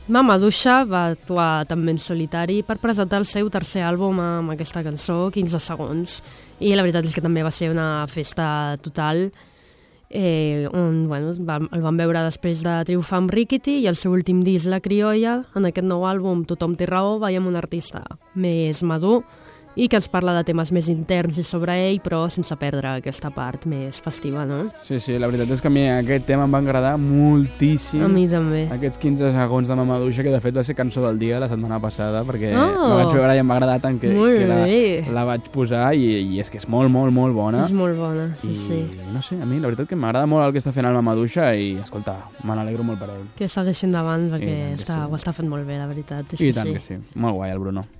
Mamadouxa va actuar també en solitari per presentar el seu tercer àlbum amb aquesta cançó, 15 segons, i la veritat és que també va ser una festa total, on el vam veure després de triomfar amb Rickety i el seu últim disc, La Criolla. En aquest nou àlbum, Tothom té raó, veiem un artista més madur i que ens parla de temes més interns i sobre ell, però sense perdre aquesta part més festiva, no? Sí, la veritat és que a mi aquest tema em va agradar moltíssim. A mi també. Aquests 15 segons de Mamadouxa, que de fet va ser cançó del dia la setmana passada, perquè la vaig veure i em va agradar tant que la vaig posar, i és que és molt, molt, molt bona. És molt bona, sí. No sé, a mi la veritat que m'agrada molt el que està fent el Mamadouxa i, escolta, me n'alegro molt per ell. Que segueixin endavant, perquè ho està fent molt bé, la veritat. I tant que sí. Molt guai, el Bruno.